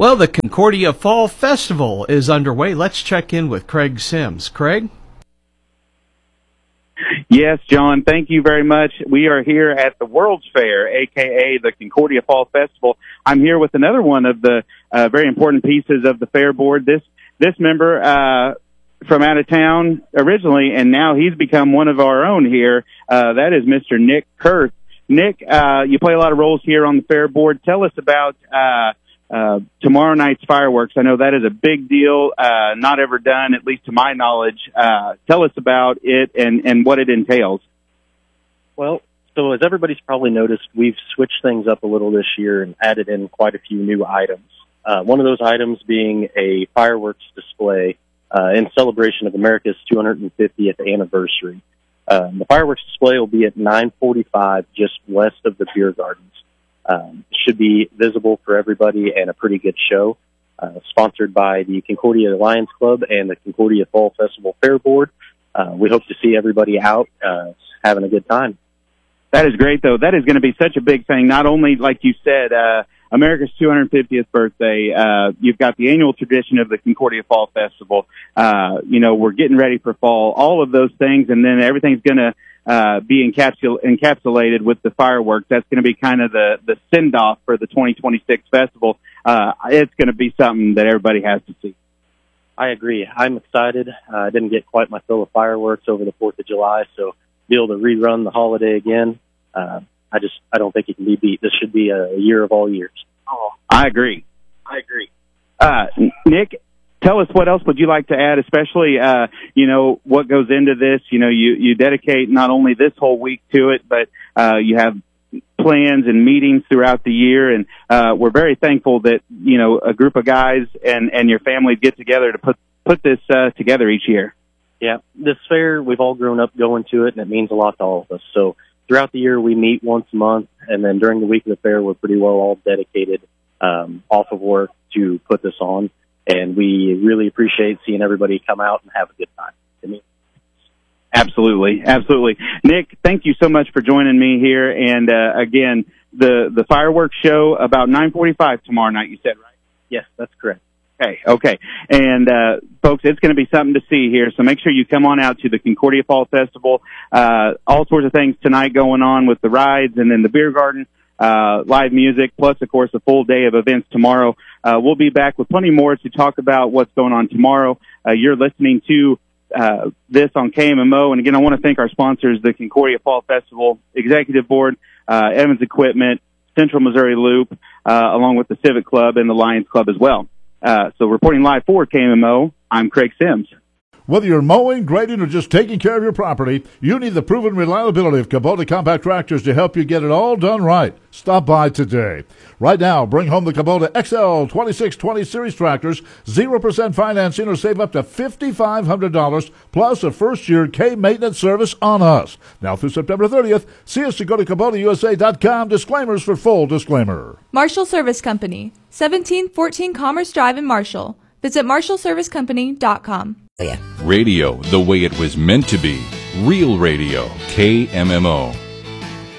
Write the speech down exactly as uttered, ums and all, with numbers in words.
Well, the Concordia Fall Festival is underway. Let's check in with Craig Sims. Craig? Yes, John, thank you very much. We are here at the World's Fair, a k a the Concordia Fall Festival. I'm here with another one of the uh, very important pieces of the fair board. This this member uh, from out of town originally, and now he's become one of our own here. Uh, that is Mister Nick Kurth. Nick, uh, you play a lot of roles here on the fair board. Tell us about uh, uh, tomorrow night's fireworks. I know that is a big deal, uh, not ever done, at least to my knowledge. Uh, tell us about it and, and what it entails. Well, so as everybody's probably noticed, we've switched things up a little this year and added in quite a few new items. Uh, one of those items being a fireworks display uh, in celebration of America's two hundred fiftieth anniversary. Um, the fireworks display will be at nine forty-five, just west of the beer gardens. Um, it should be visible for everybody and a pretty good show. Uh, sponsored by the Concordia Lions Club and the Concordia Fall Festival Fair Board. Uh, we hope to see everybody out uh, having a good time. That is great, though. That is going to be such a big thing. Not only, like you said, uh, America's two hundred fiftieth birthday, uh, you've got the annual tradition of the Concordia Fall Festival. Uh, you know, we're getting ready for fall, all of those things, and then everything's going to uh, be encapsul- encapsulated with the fireworks. That's going to be kind of the, the send-off for the twenty twenty-six festival. Uh, it's going to be something that everybody has to see. I agree. I'm excited. Uh, I didn't get quite my fill of fireworks over the fourth of July, so be able to rerun the holiday again. Uh, I just, I don't think it can be beat. This should be a year of all years. Oh, I agree. I agree. Uh, Nick, tell us what else would you like to add, especially, uh, you know, what goes into this. You know, you, you dedicate not only this whole week to it, but, uh, you have plans and meetings throughout the year. And, uh, we're very thankful that, you know, a group of guys and, and your family get together to put, put this, uh, together each year. Yeah, this fair, we've all grown up going to it, and it means a lot to all of us. So throughout the year, we meet once a month, and then during the week of the fair, we're pretty well all dedicated um, off of work to put this on, and we really appreciate seeing everybody come out and have a good time. I mean, absolutely, absolutely. Nick, thank you so much for joining me here, and uh, again, the, the fireworks show about nine forty-five tomorrow night, you said, right? Yes, that's correct. Okay, okay. And, uh, folks, it's going to be something to see here, so make sure you come on out to the Concordia Fall Festival. Uh, all sorts of things tonight going on with the rides and then the beer garden, uh, live music, plus, of course, a full day of events tomorrow. Uh, we'll be back with plenty more to talk about what's going on tomorrow. Uh, you're listening to, uh, this on K M M O. And again, I want to thank our sponsors, the Concordia Fall Festival Executive Board, uh, Evans Equipment, Central Missouri Loop, uh, along with the Civic Club and the Lions Club as well. Uh, so reporting live for K M M O, I'm Craig Sims. Whether you're mowing, grading, or just taking care of your property, you need the proven reliability of Kubota compact tractors to help you get it all done right. Stop by today. Right now, bring home the Kubota X L twenty-six twenty Series tractors, zero percent financing, or save up to five thousand five hundred dollars, plus a first-year K-maintenance service on us. Now through September thirtieth, see us to go to Kubota U S A dot com. Disclaimers for full disclaimer. Marshall Service Company, seventeen fourteen Commerce Drive in Marshall. Visit marshall service company dot com. Radio, the way it was meant to be. Real radio, K M M O.